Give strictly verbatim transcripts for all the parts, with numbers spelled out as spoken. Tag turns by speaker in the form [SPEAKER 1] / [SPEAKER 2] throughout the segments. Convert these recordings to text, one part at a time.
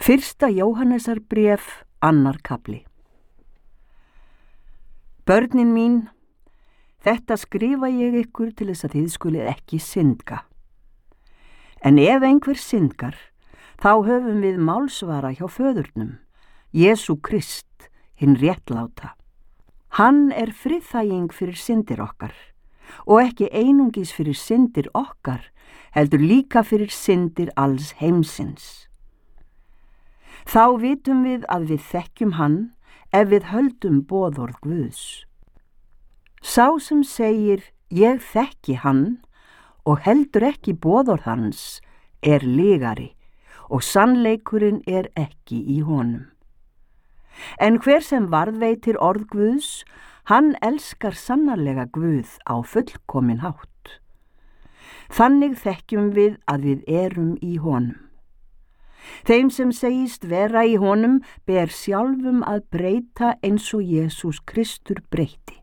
[SPEAKER 1] Fyrsta Jóhannesarbréf, annar kafli. Börnin mín, þetta skrifa ég ykkur til þess að þið skulið ekki syndga. En ef einhver syndgar, þá höfum við málsvara hjá föðurnum, Jesú Krist, hinn réttláta. Hann er friðþæging fyrir syndir okkar, og ekki einungis fyrir syndir okkar, heldur líka fyrir syndir alls heimsins. Þá vitum við að við þekkjum hann ef við höldum boðorð Guðs. Sá sem segir ég þekki hann og heldur ekki boðorð hans er lygari og sannleikurinn er ekki í honum. En hver sem varðveitir orð Guðs, hann elskar sannarlega Guð á fullkomin hátt. Þannig þekkjum við að við erum í honum. Þeim sem segist vera í honum ber sjálfum að breyta eins og Jesús Kristur breyti.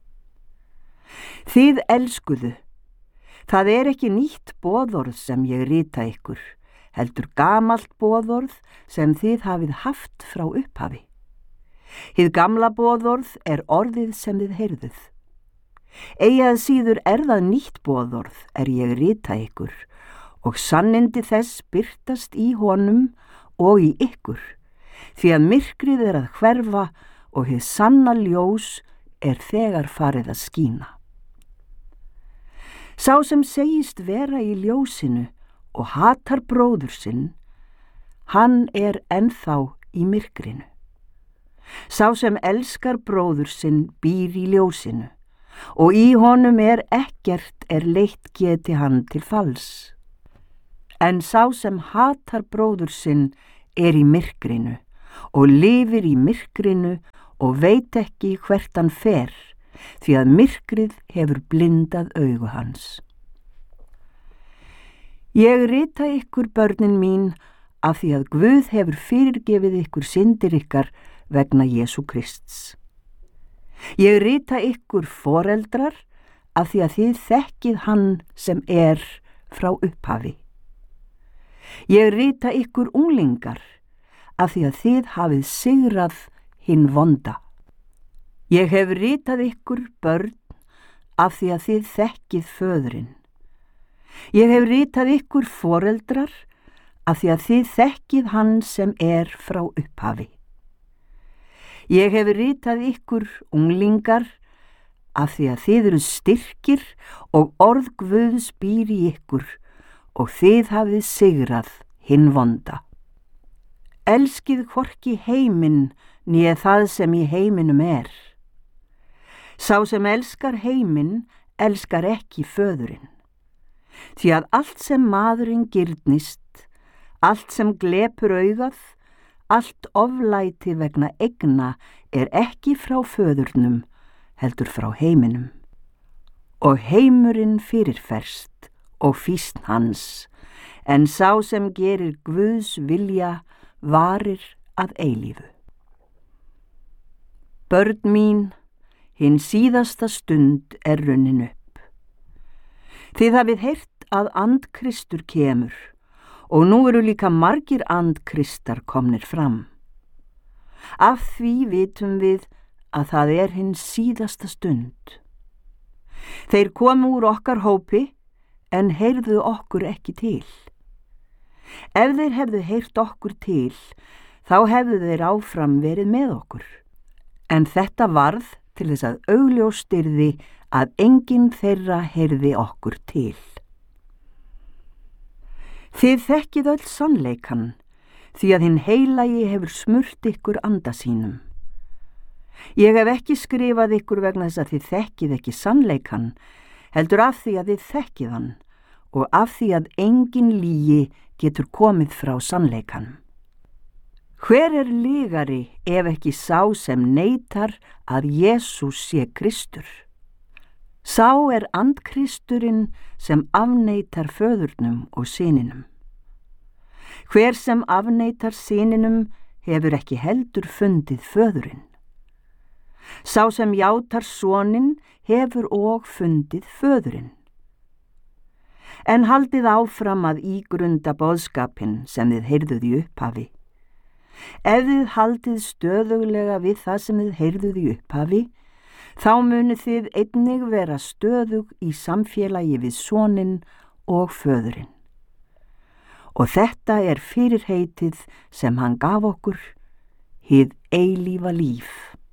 [SPEAKER 1] Þið elskuðu, það er ekki nýtt boðorð sem ég rita ykkur, heldur gamalt boðorð sem þið hafið haft frá upphafi. Hið gamla boðorð er orðið sem þið heyrðuð. Eigi að síður er það nýtt boðorð er ég rita ykkur, og sannindi þess birtast í honum og í ykkur, því að myrkrið er að hverfa og hið sanna ljós er þegar farið að skína. Sá sem segist vera í ljósinu og hatar bróður sinn, hann er ennþá í myrkrinu. Sá sem elskar bróður sinn býr í ljósinu, og í honum er ekkert er leitt geti hann til falls. En sá sem hatar bróður sinn er í myrkrinu og lifir í myrkrinu og veit ekki hvert hann fer, því að myrkrið hefur blindað augu hans. Ég rita ykkur, börnin mín, af því að Guð hefur fyrirgefið ykkur syndir ykkar vegna Jesú Krists. Ég rita ykkur, foreldrar, af því að þið þekkið hann sem er frá upphafi. Ég rita ykkur unglingar, af því að þið hafið sigrað hinn vonda. Ég hef ritað ykkur, börn, af því að þið þekkið föðurinn. Ég hef ritað ykkur, foreldrar, af því að þið þekkið hann sem er frá upphafi. Ég hef ritað ykkur, unglingar, af því að þið eru styrkir og orð Guðs býr í ykkur, og þið hafið sigrað hinn vonda. Elskið hvorki heiminn né það sem í heiminum er. Sá sem elskar heiminn elskar ekki föðurinn. Því að allt sem maðurinn girnist, allt sem glepur augað, allt oflæti vegna eigna er ekki frá föðurnum, heldur frá heiminum. Og heimurinn fyrirferst og fýsn hans, en sá sem gerir Guðs vilja varir að eilífu. Börn mín, hinn síðasta stund er runnin upp. Þið hafið heyrt að andkristur kemur, og nú eru líka margir andkristar komnir fram. Af því vitum við að það er hinn síðasta stund. Þeir komu úr okkar hópi, en heyrðu okkur ekki til. Ef þeir hefðu heyrt okkur til, þá hefðu þeir áfram verið með okkur. En þetta varð til þess að augljóst yrði að enginn þeirra heyrði okkur til. Þið þekkið öll sannleikan, því að hinn heilagi hefur smurt ykkur anda sínum. Ég hef ekki skrifað ykkur vegna þess að þið þekkið ekki sannleikan, heldur af því að þið þekkið hann, og af því að engin lygi getur komið frá sannleikanum. Hver er lygari ef ekki sá sem neitar að Jesús sé Kristur? Sá er andkristurinn sem afneitar föðurnum og syninum. Hver sem afneitar syninum hefur ekki heldur fundið föðurinn. Sá sem játar soninn hefur og fundið föðurinn. En haldið áfram að ígrunda boðskapinn sem þið heyrðuð í upphafi. Ef þið haldið stöðuglega við það sem þið heyrðuð í upphafi, þá munið þið einnig vera stöðug í samfélagi við soninn og föðurinn. Og þetta er fyrirheitið sem hann gaf okkur, hið eilífa líf.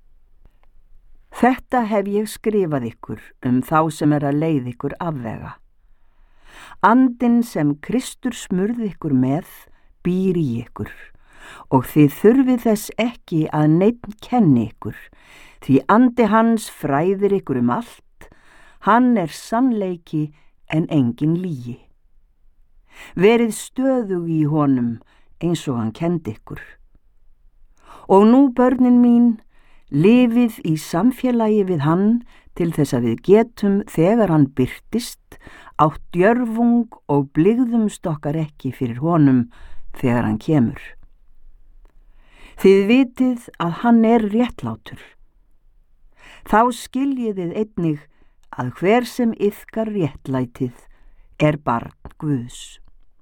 [SPEAKER 1] Þetta hef ég skrifað ykkur um þá sem er að leið ykkur afvega. Andinn sem Kristur smurði ykkur með býr í ykkur, og þið þurfið þess ekki að neinn kenni ykkur, því andi hans fræðir ykkur um allt, hann er sannleiki en engin lygi. Verið stöðug í honum eins og hann kendi ykkur. Og nú, börnin mín, lifið í samfélagi við hann til þess að við getum þegar hann birtist átt djörfung og blygðumst okkar ekki fyrir honum þegar hann kemur. Þið vitið að hann er réttlátur. Þá skiljiðið einnig að hver sem iðkar réttlætið er barn Guðs.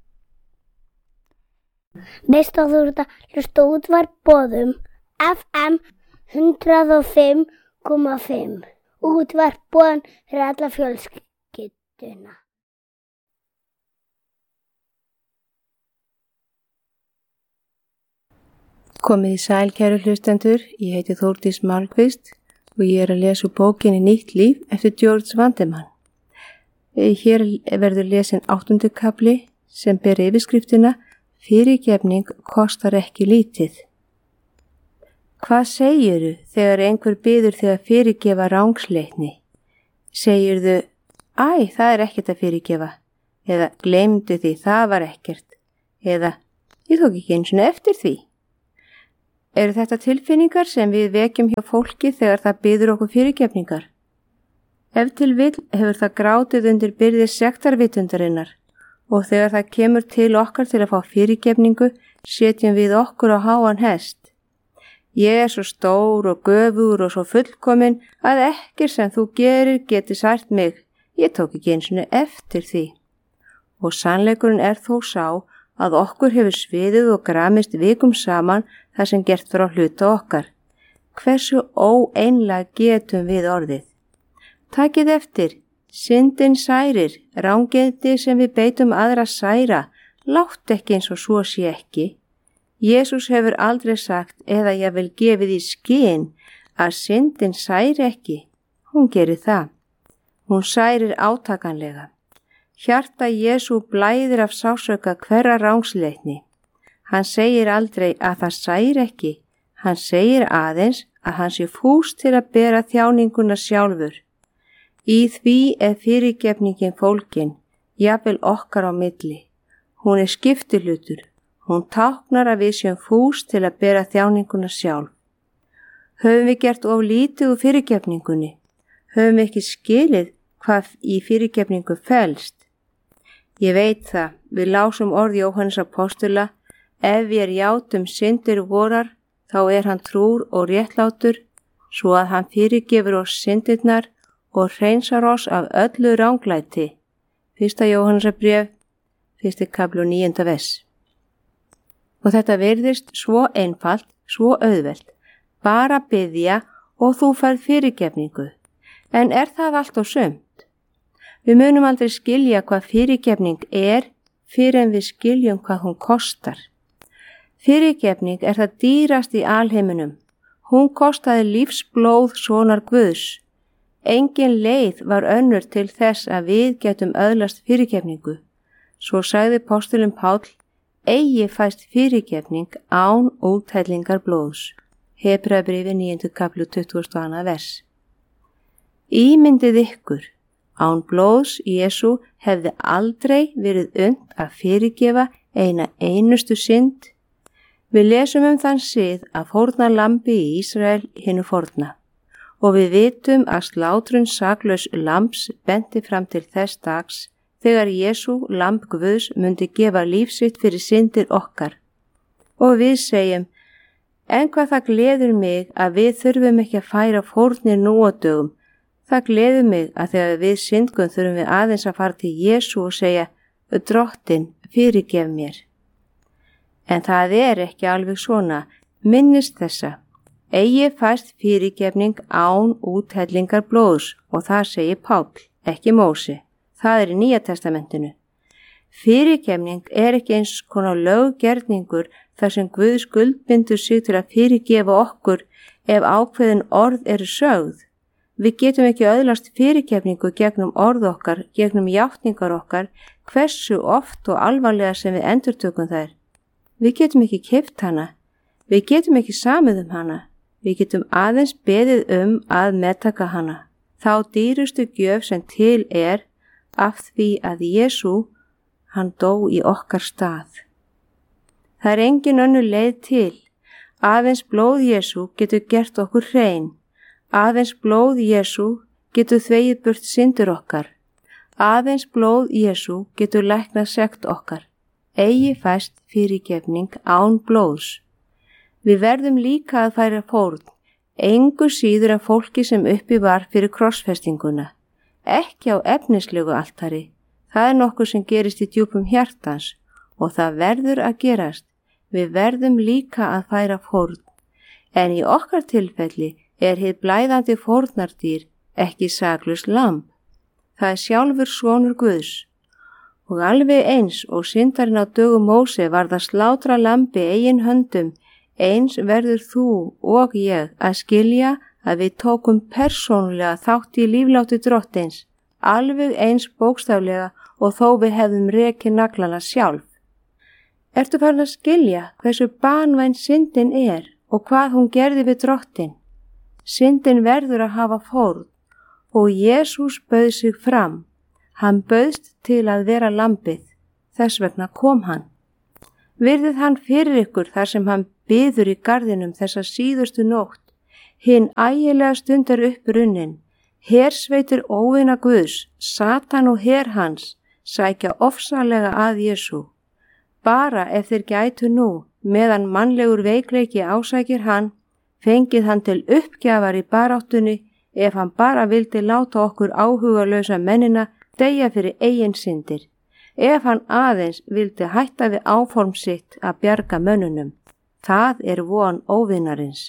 [SPEAKER 2] Næst að þú ert að hlusta á Útvarp Boðum F M hundrað og fimm komma fimm. Útvarp Boðum fyrir alla fjölskylduna.
[SPEAKER 3] Komið í sæl, kæru hlustendur, ég heiti Þórdís Malmqvist og ég er að lesa úr bókinni Nýtt líf eftir George Vandeman. Hér verður lesin áttundi kafli sem ber yfirskriftina Fyrirgefning kostar ekki lítið. Hvað segirðu þegar einhver biður þig að fyrirgefa rangsleitni? Segirðu, æ, það er ekkert að fyrirgefa, eða gleymdu því, það var ekkert, eða ég tók ekki eins og eftir því. Eru þetta tilfinningar sem við vekjum hjá fólki þegar það biður okkur fyrirgefningar? Ef til vill hefur það grátið undir byrði sektarvitundarinnar og þegar það kemur til okkar til að fá fyrirgefningu setjum við okkur á háan hest. Ég er svo stór og göfur og svo fullkomin að ekkert sem þú gerir geti sært mig. Ég tók ekki eins og eftir því. Og sannleikurinn er þó sá að okkur hefur sviðið og gramist vikum saman þar sem gert frá hluta okkar. Hversu óeinlega getum við orðið? Takið eftir, syndin særir, rangindi sem við beitum aðra særa, látt ekki eins og svo sé ekki. Jésús hefur aldrei sagt eða ég vil gefið í skyn að syndin særi ekki. Hún gerir það. Hún særir átakanlega. Hjarta Jesú blæðir af sásauka hverra rangsleitni. Hann segir aldrei að það særi ekki. Hann segir aðeins að hann sé fús til að bera þjáninguna sjálfur. Í því er fyrirgefningin fólkin, jafnvel okkar á milli. Hún er skiptilutur. Hún táknar að við séum fús til að bera þjáninguna sjálf. Höfum við gert of lítið úr fyrirgefningunni? Höfum við ekki skilið hvað í fyrirgefningu felst? Ég veit það, við lásum orð Jóhannes apostula, ef við játum syndir vorar, þá er hann trúr og réttlátur, svo að hann fyrirgefur oss syndirnar og hreinsar oss af öllu ranglæti. Fyrsta Jóhannesarbréf, fyrsti kafli og níunda vers. Og þetta virðist svo einfalt, svo auðvelt. Bara biðja og þú færð fyrirgefningu. En er það allt og sumt? Við munum aldrei skilja hvað fyrirgefning er fyrir en við skiljum hvað hún kostar. Fyrirgefning er það dýrast í alheiminum. Hún kostaði lífsblóð sonar Guðs. Engin leið var önnur til þess að við getum öðlast fyrirgefningu. Svo sagði postulinn Páll, eigi fæst fyrirgefning án úthellingar blóðs. Hebreabréfi níundi kafli tuttugasta og annað vers. Ímyndið ykkur, án blóðs Jesú hefði aldrei verið unnt að fyrirgefa eina einustu synd. Við lesum um þann sið að fórna lambi í Ísrael hinu forna og við vitum að slátrun saklaus lambs benti fram til þess dags þegar Jesú, lamb Guðs, myndi gefa líf sitt fyrir syndir okkar. Og við segjum, en hvað það gleður mig að við þurfum ekki að færa fórnir nú á dögum. Það gleður mig að þegar við syndgum þurfum við aðeins að fara til Jesú og segja, Drottinn, fyrirgef mér. En það er ekki alveg svona. Minnist þessa. Eigi fæst fyrirgefning án úthellingar blóðs og það segir Páll, ekki Móse. Það er í Nýja testamentinu. Fyrirgefning er ekki eins konar löggerningur þar sem Guð skuldbindur sig til að fyrirgefa okkur ef ákveðin orð eru sögð. Við getum ekki öðlast fyrirgefningu gegnum orð okkar, gegnum játningar okkar, hversu oft og alvarlega sem við endurtökum þær. Við getum ekki keypt hana, við getum ekki samið um hana, við getum aðeins beðið um að meðtaka hana. Þá dýrustu gjöf sem til er af því að Jesú, hann dó í okkar stað. Það er engin önnur leið til. Aðeins blóð Jesú getur gert okkur hrein. Aðeins blóð Jesú getur þvegið burt syndir okkar. Aðeins blóð Jesú getur læknað sekt okkar. Eigi fæst fyrirgefning án blóðs. Við verðum líka að færa fórn, engu síður en fólki sem uppi var fyrir krossfestinguna. Ekki á efnislegu altari. Það er nokkuð sem gerist í djúpum hjartans og það verður að gerast. Við verðum líka að færa fórn. En í okkar tilfelli er hið blæðandi fórnardýr ekki saklaust lamb. Það er sjálfur sonur Guðs. Og alveg eins og syndarinn á dögum Móse varð að slátra lambi eigin höndum, eins verður þú og ég að skilja að við tókum persónulega þátt í lífláti drottins, alveg eins bókstaflega og þó við hefðum rekið naglana sjálf. Ertu farin að skilja hversu banvæn syndin er og hvað hún gerði við drottin? Syndin verður að hafa fórn og Jesús bauð sig fram. Hann bauðst til að vera lambið, þess vegna kom hann. Virðið hann fyrir ykkur þar sem hann biður í garðinum þessa síðustu nótt, hinn ægilega stundar upp runnin, hersveitir óvina Guðs, Satan og her hans, sækja ofsalega að Jesú. Bara ef þeir gætu nú, meðan mannlegur veikleiki ásækir hann, fengið hann til uppgjafar í baráttunni ef hann bara vildi láta okkur áhugalausa mennina deyja fyrir eigin syndir, ef hann aðeins vildi hætta við áform sitt að bjarga mönnunum. Það er von óvinarins.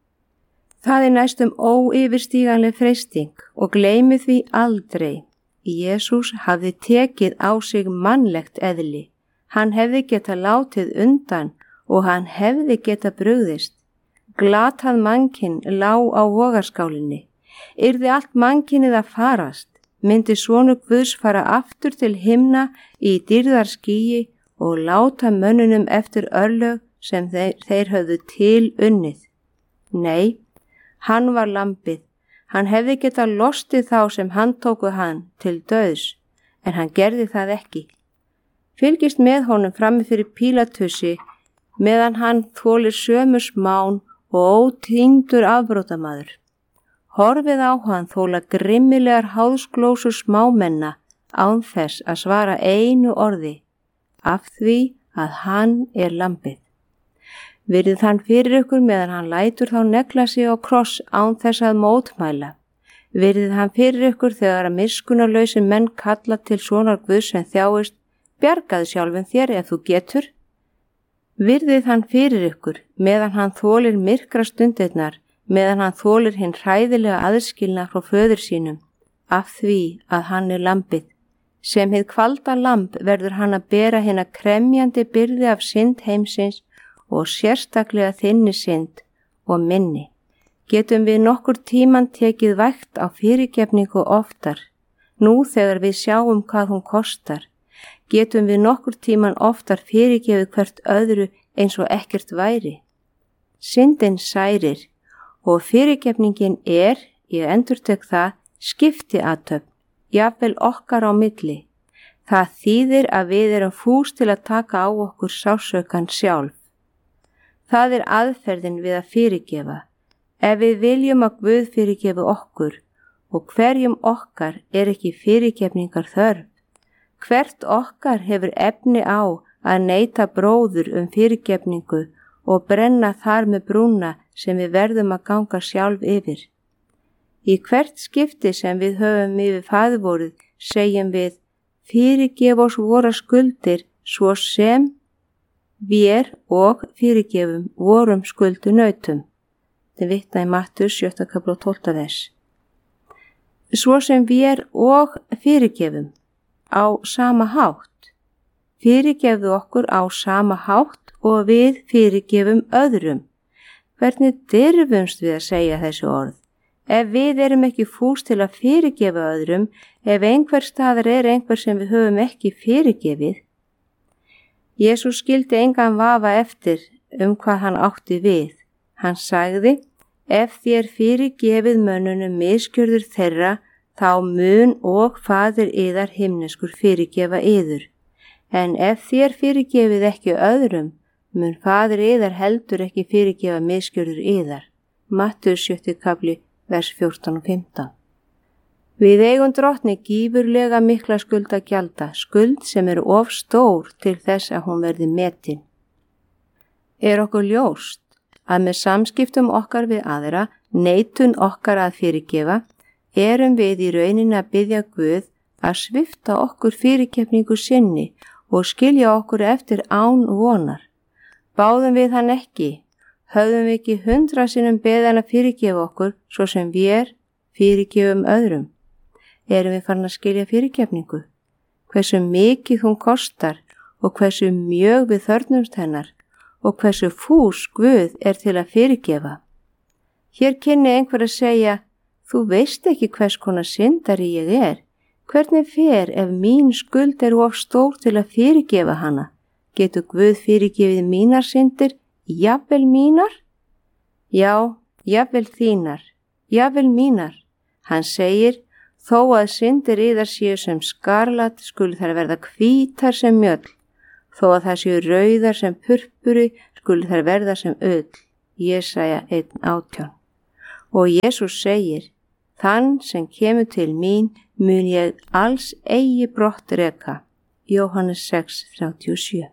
[SPEAKER 3] Það er næstum óyfirstíganleg freisting og gleymi því aldrei. Jesús hafði tekið á sig mannlegt eðli. Hann hefði getað látið undan og hann hefði getað brugðist. Glatað mannkinn lá á vogarskálinni. Yrði allt mannkinnið að farast, myndi sonur Guðs fara aftur til himna í dýrðarskýi og láta mönnunum eftir örlög sem þeir, þeir höfðu til unnið. Nei, hann var lambið. Hann hefði getað lostið þá sem hann tóku hann til dauðs, en hann gerði það ekki. Fylgist með honum frammi fyrir Pílatusi meðan hann þolir sömu smán og ótíndur afbrótamaður. Horfið á hann þóla grimmilegar háðsglósur smámenna án þess að svara einu orði, af því að hann er lambið. Virðið hann fyrir ykkur meðan hann lætur þá negla sig á kross án þess að mótmæla. Virðið hann fyrir ykkur þegar að miskunnarlausi menn kalla til sonar Guðs sem þjáist, bjargaðu sjálfum þér ef þú getur. Virðið hann fyrir ykkur meðan hann þolir myrkra stundirnar, meðan hann þolir hinn hræðilega aðskilna frá föður sínum, af því að hann er lambið. Sem hið kvalda lamb verður hann að bera hina kremjandi byrði af synd heimsins og sérstaklega þinni synd og minni. Getum við nokkur tíman tekið vægt á fyrirgefningu oftar, nú þegar við sjáum hvað hún kostar. Getum við nokkur tíman oftar fyrirgefið hvert öðru eins og ekkert væri. Syndin særir og fyrirgefningin er, ég endurtek það, skiptiathöfn, jafnvel okkar á milli. Það þýðir að við erum fús til að taka á okkur sársaukinn sjálf. Það er aðferðin við að fyrirgefa. Ef við viljum að Guð fyrirgefi okkur og hverjum okkar er ekki fyrirgefningar þörf. Hvert okkar hefur efni á að neita bróður um fyrirgefningu og brenna þar með brúna sem við verðum að ganga sjálf yfir. Í hvert skipti sem við höfum yfir faðirvorið segjum við fyrirgef oss vora skuldir svo sem vér og fyrirgefum vorum skuldu nautum. Þetta vitna í Mattheus sjötta kafli og tólfta vers. Svo sem vér og fyrirgefum á sama hátt. Fyrirgefðu okkur á sama hátt og við fyrirgefum öðrum. Hvernig dirfumst við að segja þessi orð? Ef við erum ekki fús til að fyrirgefa öðrum, ef einhver staðar er einhver sem við höfum ekki fyrirgefið. Jesús skildi engan vafa eftir um hvað hann átti við. Hann sagði, ef þér fyrirgefið mönnunum misgjörður þeirra, þá mun og faðir yðar himneskur fyrirgefa yður. En ef þér fyrirgefið ekki öðrum, mun faðir yðar heldur ekki fyrirgefa misgjörður yðar. Mattheus sjötti kafli, vers fjórtán og fimmtán. Við eigum drottni gífurlega mikla skuld að gjalda, skuld sem er of stór til þess að hún verði metin. Er okkur ljóst að með samskiptum okkar við aðra, neitun okkar að fyrirgefa, erum við í rauninni að biðja Guð að svipta okkur fyrirgefningu sinni og skilja okkur eftir án vonar. Báðum við hann ekki, höfðum við ekki hundra sinnum beðið hann að fyrirgefa okkur svo sem við fyrirgefum öðrum. Erum við farin að skilja fyrirgefningu? Hversu mikið hún kostar og hversu mjög við þörfnumst hennar og hversu fús Guð er til að fyrirgefa. Hér kynni einhver að segja, þú veist ekki hvers konar syndari ég er. Hvernig fer ef mín skuld er of stór til að fyrirgefa hana? Getur Guð fyrirgefið mínar syndir, jafnvel mínar? Já, jafnvel þínar, jafnvel mínar. Hann segir, þó að syndir yðar séu sem skarlat skulu þær verða hvítar sem mjöll. Þó að það séu rauðar sem purpuri skulu þær verða sem ull. Jesaja einn átján. Og Jesús segir, þann sem kemur til mín mun ég alls eigi brott reka. Jóhannes sex þrjátíu og sjö.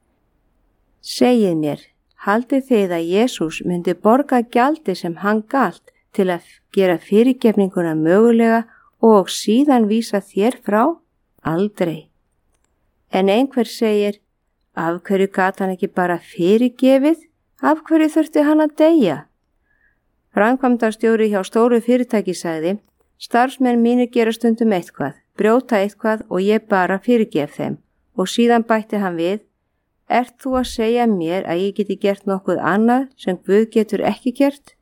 [SPEAKER 3] Segið mér, haldið þið að Jesús myndi borga gjaldi sem hann galt til að gera fyrirgefninguna mögulega og síðan vísa þér frá? Aldrei. En einhver segir, af hverju gat hann ekki bara fyrirgefið? Af hverju þurfti hann að deyja? Framkvæmdastjóri hjá stóru fyrirtæki sagði, starfsmenn mínir gera stundum eitthvað, brjóta eitthvað og ég bara fyrirgef þeim. Og síðan bætti hann við, ert þú að segja mér að ég geti gert nokkuð annað sem Guð getur ekki gert?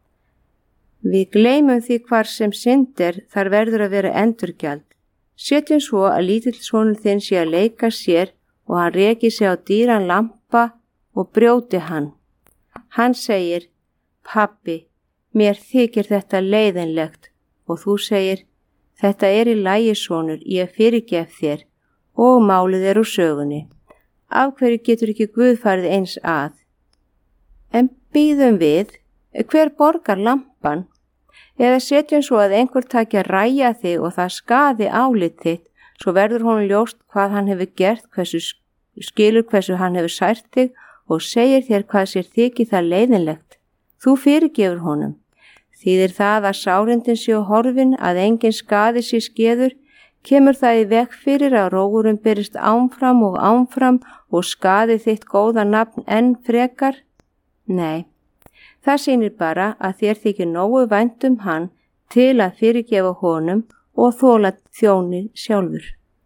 [SPEAKER 3] Við gleymum því hvar sem synd er þar verður að vera endurgjald. Setjum svo að lítill sonur þinn sé að leika sér og hann reki sig á dýran lampa og brjóti hann. Hann segir, pabbi, mér þykir þetta leiðinlegt og þú segir, þetta er í lagi sonur, ég fyrirgef þér og málið er úr sögunni. Af hverju getur ekki Guð farið eins að? En bíðum við, hver borgar lampan? Eða setjum svo að einhver taki að ræja þig og það skaði álit þitt, svo verður honum ljóst hvað hann hefur gert, hversu skilur hversu hann hefur sært þig og segir þér hvað sér þykir það leiðinlegt. Þú fyrirgefur honum. Þýðir það að sárindin séu horfin, að engin skaði sé skeður, kemur það í veg fyrir að rógurum byrjist ánfram og ánfram og skaði þitt góða nafn enn frekar? Nei, það sýnir bara að þér þykir nógu vænt um hann til að fyrirgefa honum og þola þjónið sjálfur.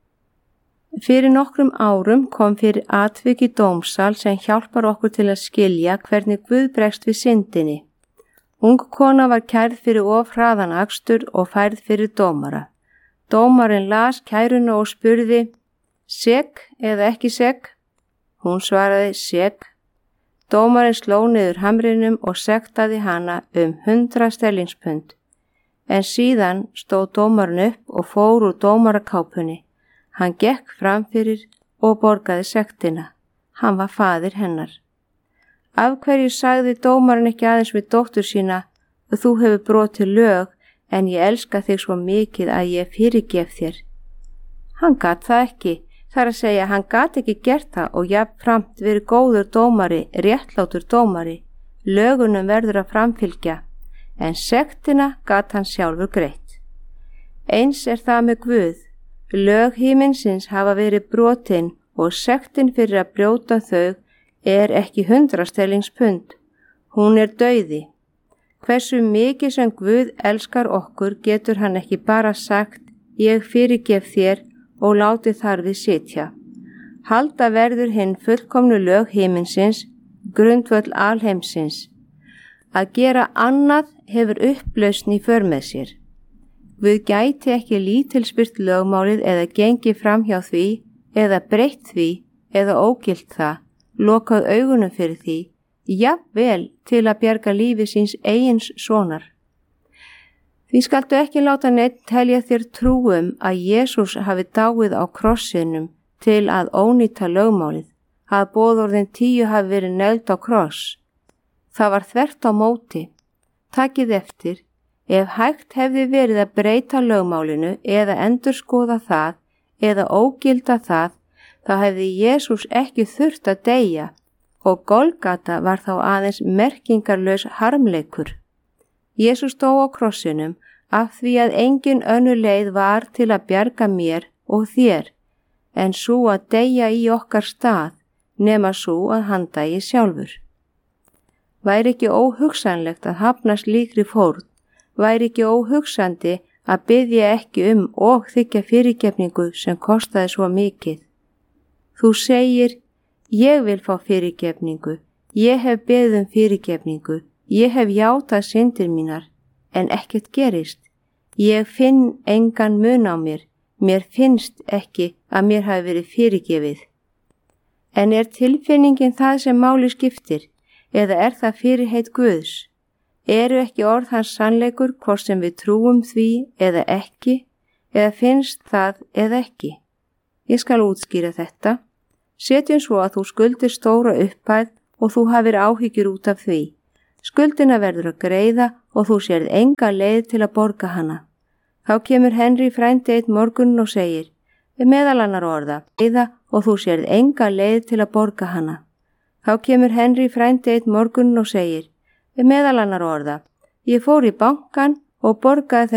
[SPEAKER 3] Fyrir nokkrum árum kom fyrir atvik í dómsal sem hjálpar okkur til að skilja hvernig Guð bregst við syndinni. Ung kona var kærð fyrir of hraðan akstur og færð fyrir dómara. Dómarinn las kæruna og spurði, sek eða ekki sek? Hún svaraði, sek. Dómarinn sló niður hamrinum og sektaði hana um hundra sterlingspund. En síðan stóð dómarinn upp og fór úr dómarakápunni. Hann gekk fram fyrir og borgaði sektina. Hann var faðir hennar. Af hverju sagði dómarinn ekki aðeins við dóttur sína, þú hefur brotið lög, en ég elska þig svo mikið að ég fyrirgef þér. Hann gat það ekki, þar að segja hann gat ekki gert það og jafnframt verið góður dómari, réttlátur dómari, lögunum verður að framfylgja, en sektina gat hann sjálfur greitt. Eins er það með Guð, lög himinsins hafa verið brotin og sektin fyrir að brjóta þau er ekki hundrastellingspund. Hún er dauði. Hversu mikið sem Guð elskar okkur getur hann ekki bara sagt, ég fyrirgef þér og láti þar við sitja. Halda verður hinn fullkomnu lög himinsins, grundvöll alheimsins. Að gera annað hefur upplausn í för með sér. Guð gæti ekki lítilspyrt lögmálið eða gengið fram hjá því, eða breytt því, eða ógilt það, lokað augunum fyrir því, jafnvel til að bjarga lífi síns eigins sonar. Því skaltu ekki láta neitt telja þér trúum að Jesús hafi dáið á krossinum til að ónýta lögmálið, að boðorðin tíu hafi verið negld á kross. Það var þvert á móti. Takið eftir, ef hægt hefði verið að breyta lögmálinu eða endurskoða það eða ógilda það, þá hefði Jesús ekki þurft að deyja og Golgata var þá aðeins merkingarlaus harmleikur. Jesús dó á krossinum af því að engin önnur leið var til að bjarga mér og þér, en svo að deyja í okkar stað, nema svo að hann dæi sjálfur. Væri ekki óhugsanlegt að hafna slíkri fórn, væri ekki óhugsandi að biðja ekki um og þiggja fyrirgefningu sem kostaði svo mikið. Þú segir, ég vil fá fyrirgefningu, ég hef beðið um fyrirgefningu, ég hef játað syndir mínar, en ekkert gerist. Ég finn engan mun á mér, mér finnst ekki að mér hafi verið fyrirgefið. En er tilfinningin það sem máli skiptir, eða er það fyrirheit Guðs? Eru ekki orð hans sannleikur hvort sem við trúum því eða ekki, eða finnst það eða ekki? Ég skal útskýra þetta. Setjum svo að þú skuldir stóra upphæð og þú hafir áhyggjur út af því. Skuldina verður að greiða og þú sérð enga leið til að borga hana. Þá kemur Henry frændi einn morgun og segir, við meðal annar orða, greiða og þú sérð enga leið til að borga hana. Þá kemur Henry frændi einn morgun og segir, við meðal annar orða, ég fór í bankan og borgaði